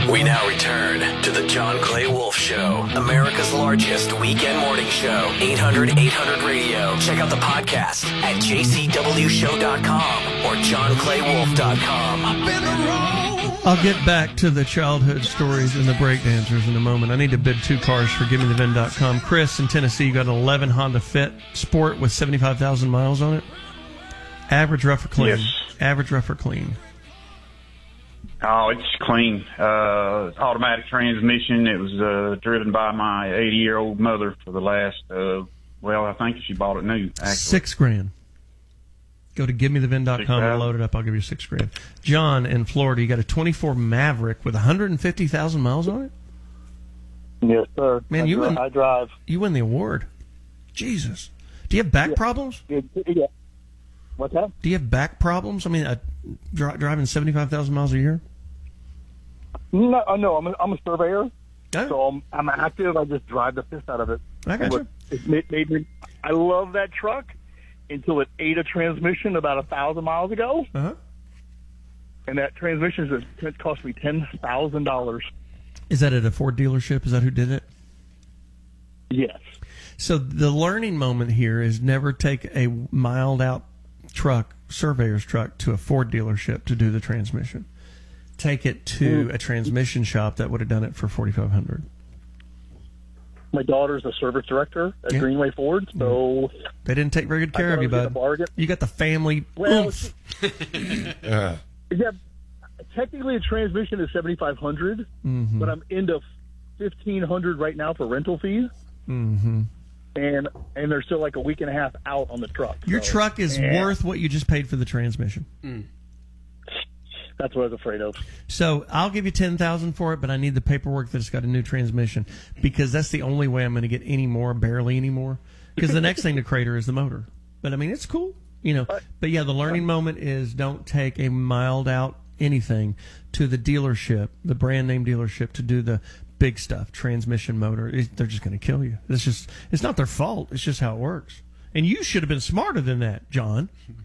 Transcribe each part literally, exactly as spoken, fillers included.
We now return to the John Clay Wolf Show, America's largest weekend morning show, eight hundred eight hundred radio. Check out the podcast at j c w show dot com or john clay wolf dot com. I've been around. I'll get back to the childhood stories and the breakdancers in a moment. I need to bid two cars for give me the vin dot com. Chris in Tennessee, you got an eleven Honda Fit Sport with seventy-five thousand miles on it. Average, rough, or clean? Yes. Average, rough, or clean? Oh, it's clean. Uh, automatic transmission. It was uh, driven by my eighty-year-old mother for the last, uh, well, I think she bought it new, actually. Six grand. Go to give me the vin dot com and load it up. I'll give you six grand. John in Florida, you got a twenty-four Maverick with one hundred fifty thousand miles on it? Yes, sir. Man, I you dri- win, I drive. You win the award. Jesus. Do you have back Yeah. problems? Yeah. yeah. What's that? Do you have back problems? I mean, uh, dri- driving seventy-five thousand miles a year? No, uh, no. I'm a, I'm a surveyor, Oh. so I'm, I'm active. I just drive the piss out of it. I got you. It made, made me. I love that truck until it ate a transmission about a thousand miles ago, Uh-huh. and that transmission is it cost me ten thousand dollars. Is that at a Ford dealership? Is that who did it? Yes. So the learning moment here is never take a mild out truck, surveyor's truck, to a Ford dealership to do the transmission. Take it to Mm. a transmission shop that would have done it for forty-five hundred dollars. My daughter's a service director at Yeah. Greenway Ford, so They didn't take very good I care thought of you, I was getting bud. a bargain. You got the family Well, oomph. Uh, yeah. Technically, a transmission is seventy-five hundred, Mm-hmm. but I'm into fifteen hundred right now for rental fees. Mm-hmm. and and they're still like a week and a half out on the truck. Your So, truck is yeah, worth what you just paid for the transmission. That's what I was afraid of. So I'll give you ten thousand for it, but I need the paperwork that it's got a new transmission because that's the only way I'm going to get any more, barely any more. Because the next thing to crater is the motor. But I mean, it's cool, you know. But yeah, the learning moment is don't take a mild out anything to the dealership, the brand name dealership, to do the big stuff, transmission, motor. It, they're just going to kill you. It's just, it's not their fault. It's just how it works. And you should have been smarter than that, John.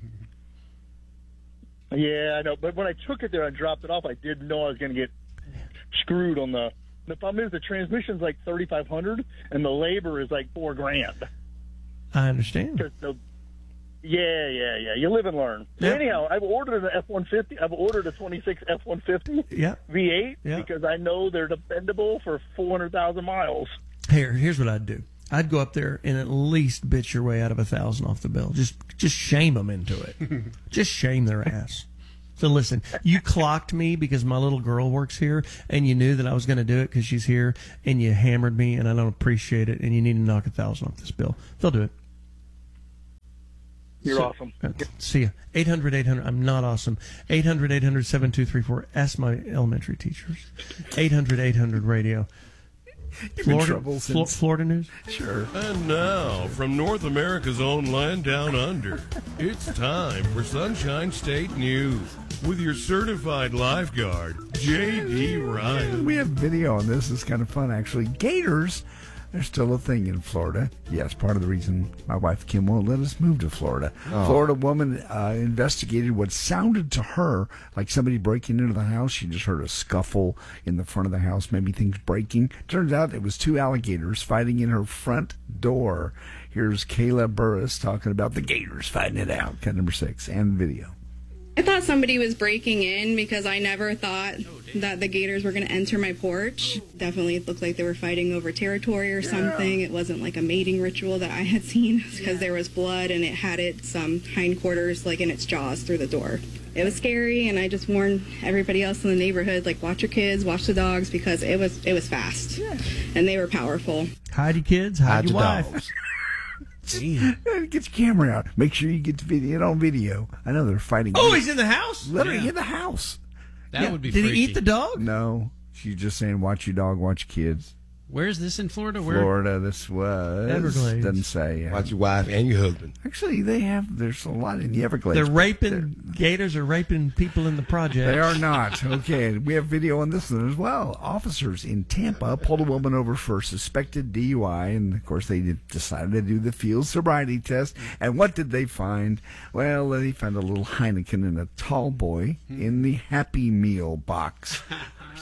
Yeah, I know. But when I took it there and dropped it off, I didn't know I was going to get screwed on the. The problem is the transmission's like thirty-five hundred, and the labor is like four grand. I understand. 'Cause the, yeah, yeah, yeah. You live and learn. So Yeah. anyhow, I've ordered an F one fifty. I've ordered a twenty-six F one fifty Yeah. V eight Yeah. because I know they're dependable for four hundred thousand miles. Here, here's what I'd do. I'd go up there and at least bitch your way out of a thousand off the bill. Just, just shame them into it. Just shame their ass. So listen, you clocked me because my little girl works here, and you knew that I was going to do it because she's here, and you hammered me, and I don't appreciate it, and you need to knock a thousand off this bill. They'll do it. You're So- awesome. uh, See ya. eight hundred eight hundred. I'm not awesome. eight hundred eight hundred seven two three four. Ask my elementary teachers. eight hundred eight hundred radio. You've been Florida, trouble Flo- since- Florida news? Sure. And now, from North America's own land down under, it's time for Sunshine State News with your certified lifeguard, J D Ryan. We have video on this. It's kind of fun, actually. Gators, they're still a thing in Florida. Yes, part of the reason my wife Kim won't let us move to Florida. Florida woman uh, investigated what sounded to her like somebody breaking into the house. She just heard a scuffle in the front of the house, maybe things breaking. Turns out it was two alligators fighting in her front door. Here's Kayla Burris talking about the gators fighting it out. Cut number six and video. I thought somebody was breaking in because I never thought that the gators were going to enter my porch. Definitely looked like they were fighting over territory or something. It wasn't like a mating ritual that I had seen because there was blood and it had its um, hindquarters like in its jaws through the door. It was scary, and I just warned everybody else in the neighborhood, like, watch your kids, watch the dogs, because it was it was fast and they were powerful. Hide your kids, hide, Hide your your wife. dogs. Get your camera out. Make sure you get the video, it on video. I know they're fighting. Oh, he's in the house? literally Yeah. in the house. That Yeah. would be Did freaky. he eat the dog? No, she's just saying, watch your dog, watch your kids. Where's this in Florida? Where? Florida, this was. Everglades. Doesn't say. Watch your wife and your husband. Actually, they have, there's a lot in the Everglades. They're but raping, gators are raping people in the project. They are not. Okay, we have video on this one as well. Officers in Tampa pulled a woman over for suspected D U I, and of course they did- decided to do the field sobriety test. And what did they find? Well, they found a little Heineken and a tall boy in the Happy Meal box.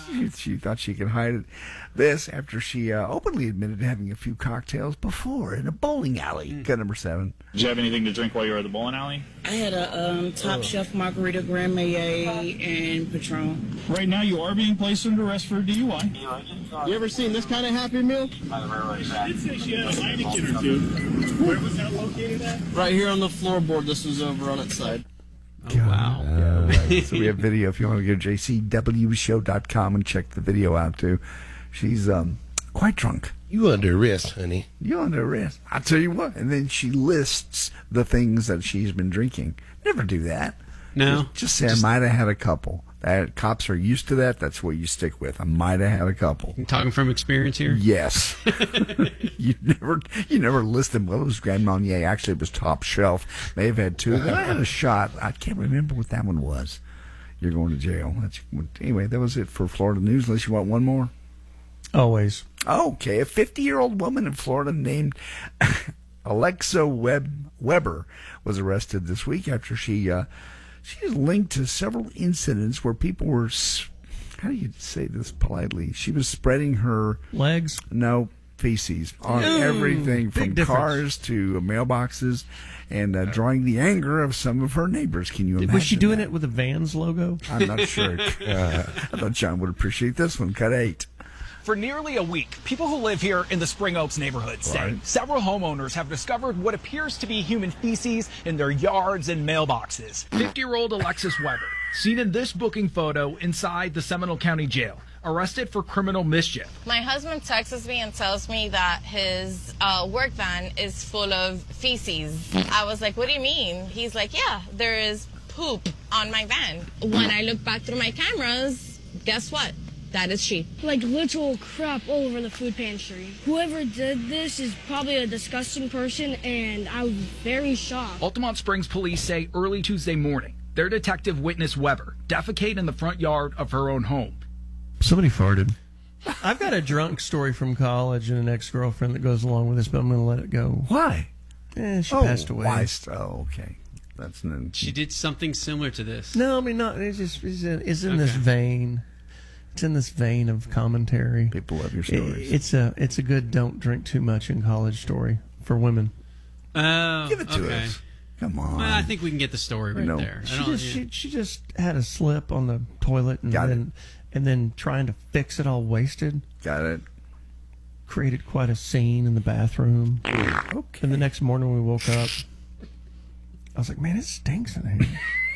she, she thought she could hide it. This after she uh, openly admitted to having a few cocktails before in a bowling alley. Mm. Cut number seven. Did you have anything to drink while you were at the bowling alley? I had a um, Top Chef Margarita Grand Marnier and Patron. Right now, you are being placed under arrest for D U I. You ever seen this kind of Happy Meal? She did say she had a Heineken or two. Where was that located at? Right here on the floorboard. This was over on its side. Oh, wow. Yeah, right. So we have video if you want to go to j c w show dot com and check the video out, too. She's um, quite drunk. You under arrest, honey. You under arrest. I'll tell you what. And then she lists the things that she's been drinking. Never do that. No. Just, just say, just, I might have had a couple. That, cops are used to that. That's what you stick with. I might have had a couple. You're talking from experience here? Yes. you never you never list them. Well, it was Grand Marnier. Actually, it was Top Shelf. May have had two. Then I had a shot. I can't remember what that one was. You're going to jail. That's, anyway, that was it for Florida news. Unless you want one more. Always. Okay. A fifty-year-old woman in Florida named Alexa Web- Weber was arrested this week after she... Uh, She is linked to several incidents where people were, how do you say this politely? She was spreading her... Legs? No, feces on Ooh, everything from difference. cars to mailboxes and uh, drawing the anger of some of her neighbors. Can you imagine Was she doing that? it with a Vans logo? I'm not sure. uh, I thought John would appreciate this one. Cut eight. For nearly a week, people who live here in the Spring Oaks neighborhood say Right. several homeowners have discovered what appears to be human feces in their yards and mailboxes. fifty-year-old Alexis Weber, seen in this booking photo inside the Seminole County Jail, arrested for criminal mischief. My husband texts me and tells me that his uh, work van is full of feces. I was like, what do you mean? He's like, yeah, there is poop on my van. When I look back through my cameras, guess what? That is she. Like literal crap all over the food pantry. Whoever did this is probably a disgusting person, and I was very shocked. Altamont Springs police say early Tuesday morning, their detective witnessed Weber defecate in the front yard of her own home. Somebody farted. I've got a drunk story from college and an ex-girlfriend that goes along with this, but I'm going to let it go. Why? Eh, she oh, passed away. Why? Oh, okay. That's an, She did something similar to this. No, I mean, not. It's just it's in, it's in Okay. this vein. It's in this vein of commentary. People love your stories. It, it's a it's a good don't drink too much in college story for women. Oh, Give it to okay. us. Come on. Well, I think we can get the story right No. there. I She don't- just yeah. she, she just had a slip on the toilet and Got it. then and then trying to fix it all wasted. Got it. Created quite a scene in the bathroom. Okay. And the next morning we woke up. I was like, man, it stinks in here.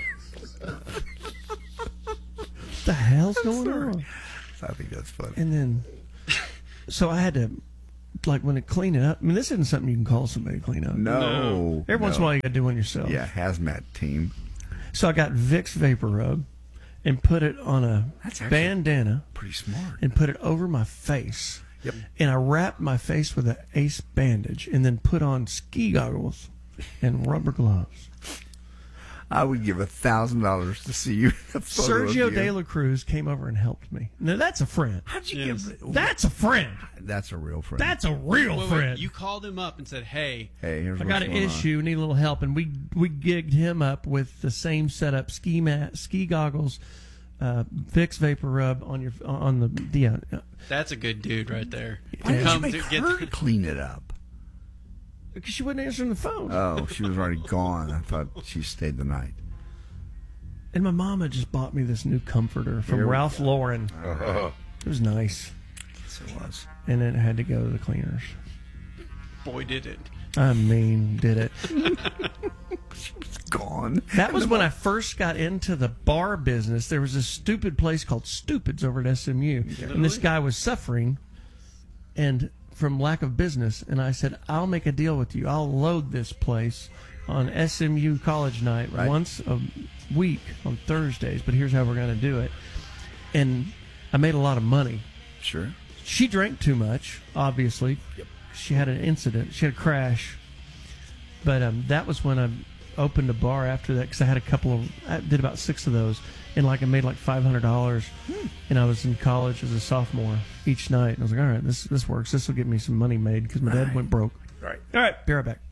What the hell's going sorry. on? I think that's funny. And then, so I had to, like, when it clean it up. I mean, this isn't something you can call somebody to clean up. No. Every once in a no. while, you got to do one yourself. Yeah, hazmat team. So I got Vicks Vapor Rub and put it on a That's actually bandana Pretty smart. and put it over my face. Yep. And I wrapped my face with an ace bandage and then put on ski goggles and rubber gloves. I would give a thousand dollars to see you. a photo Sergio of you. De La Cruz came over and helped me. Now that's a friend. How'd you Yes. give? That's a friend. That's a real friend. That's a real Wait, wait, friend. you called him up and said, hey, hey, here's I what's got an going on. issue, need a little help, and we we gigged him up with the same setup: ski mat, ski goggles, uh, Vicks Vapor Rub on your on the yeah. that's a good dude right there. Why did you Come make to her get clean it up? Because she wasn't answering the phone, Oh, she was already gone. I thought she stayed the night. and my mama just bought me this new comforter from Here we Ralph Lauren. It was nice, Yes, it was. and it had to go to the cleaners. boy did it. I mean, did it? It's gone. That was when I first got into the bar business. There was this stupid place called Stupids over at S M U, and this guy was suffering and from lack of business. And I said, "I'll make a deal with you. I'll load this place on S M U college night Right. once a week on Thursdays. But here's how we're going to do it." And I made a lot of money. Sure. She drank too much, obviously. Yep. She had an incident. She had a crash. But um, that was when I opened a bar after that because I had a couple of, I did about six of those. And like I made like five hundred dollars. Hmm. And I was in college as a sophomore each night. And I was like, all right, this this works. This will get me some money made because my dad Right. went broke. Right. All right, be right back.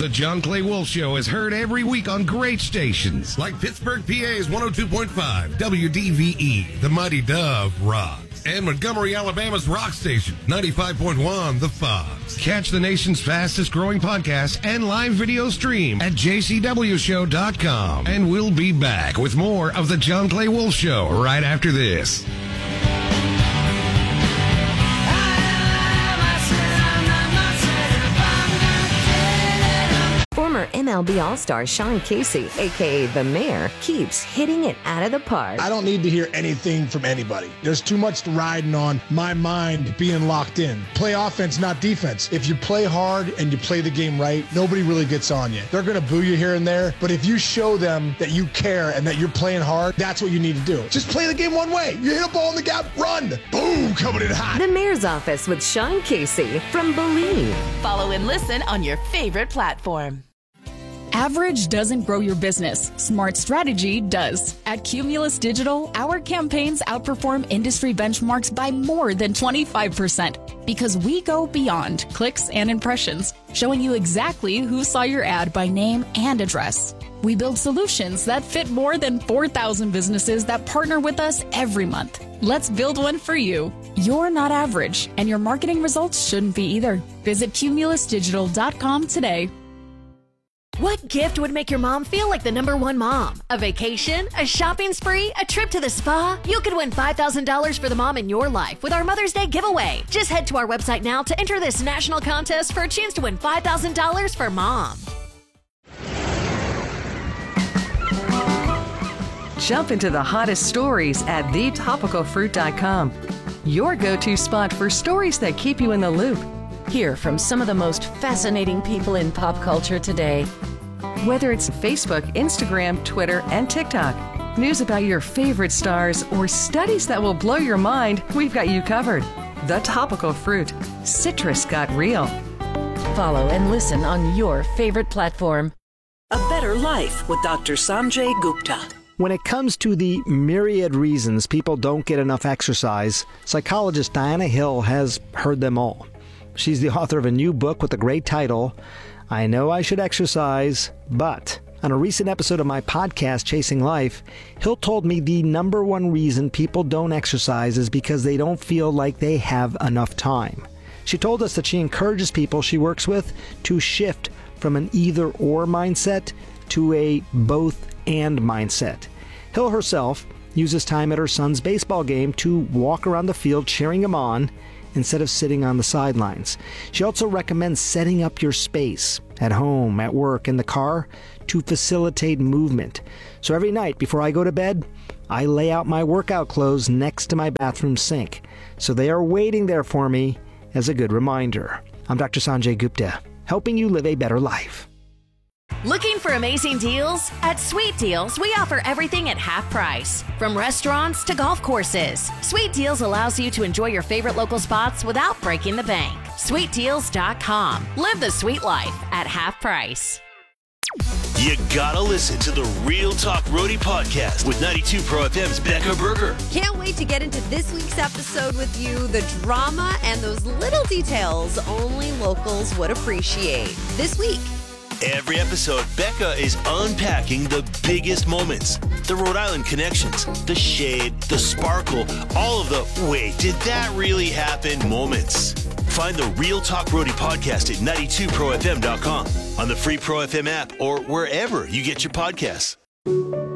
The John Clay Wolf Show is heard every week on great stations like Pittsburgh, P A's one oh two point five, W D V E, The Mighty Dove rocks, and Montgomery, Alabama's rock station, ninety-five point one, The Fox. Catch the nation's fastest growing podcast and live video stream at j c w show dot com. And we'll be back with more of The John Clay Wolf Show right after this. Former M L B All-Star Sean Casey, a k a. The Mayor, keeps hitting it out of the park. I don't need to hear anything from anybody. There's too much riding on my mind being locked in. Play offense, not defense. If you play hard and you play the game right, nobody really gets on you. They're going to boo you here and there, but if you show them that you care and that you're playing hard, that's what you need to do. Just play the game one way. You hit a ball in the gap, run. Boom, coming in hot. The Mayor's Office with Sean Casey from Believe. Follow and listen on your favorite platform. Average doesn't grow your business. Smart strategy does. At Cumulus Digital, our campaigns outperform industry benchmarks by more than twenty-five percent because we go beyond clicks and impressions, showing you exactly who saw your ad by name and address. We build solutions that fit more than four thousand businesses that partner with us every month. Let's build one for you. You're not average, and your marketing results shouldn't be either. Visit cumulus digital dot com today. What gift would make your mom feel like the number one mom? A vacation? A shopping spree? A trip to the spa? You could win five thousand dollars for the mom in your life with our Mother's Day giveaway. Just head to our website now to enter this national contest for a chance to win five thousand dollars for mom. Jump into the hottest stories at the topical fruit dot com. Your go-to spot for stories that keep you in the loop. Hear from some of the most fascinating people in pop culture today. Whether it's Facebook, Instagram, Twitter, and TikTok, news about your favorite stars, or studies that will blow your mind, we've got you covered. The Topical Fruit. Citrus got real. Follow and listen on your favorite platform. A Better Life with Doctor Sanjay Gupta. When it comes to the myriad reasons people don't get enough exercise, psychologist Diana Hill has heard them all. She's the author of a new book with a great title, I Know I Should Exercise, But. On a recent episode of my podcast, Chasing Life, Hill told me the number one reason people don't exercise is because they don't feel like they have enough time. She told us that she encourages people she works with to shift from an either-or mindset to a both-and mindset. Hill herself uses time at her son's baseball game to walk around the field cheering him on instead of sitting on the sidelines. She also recommends setting up your space at home, at work, in the car to facilitate movement. So every night before I go to bed, I lay out my workout clothes next to my bathroom sink. So they are waiting there for me as a good reminder. I'm Doctor Sanjay Gupta, helping you live a better life. Looking for amazing deals? At Sweet Deals, we offer everything at half price. From restaurants to golf courses, Sweet Deals allows you to enjoy your favorite local spots without breaking the bank. sweet deals dot com. Live the sweet life at half price. You gotta listen to the Real Talk Roadie podcast with ninety-two Pro F M's Becca Berger. Can't wait to get into this week's episode with you. The drama and those little details only locals would appreciate. This week, Every episode, Becca is unpacking the biggest moments, the Rhode Island connections, the shade, the sparkle, all of the wait, did that really happen moments. Find the Real Talk Roadie podcast at ninety-two pro f m dot com, on the free Pro F M app, or wherever you get your podcasts.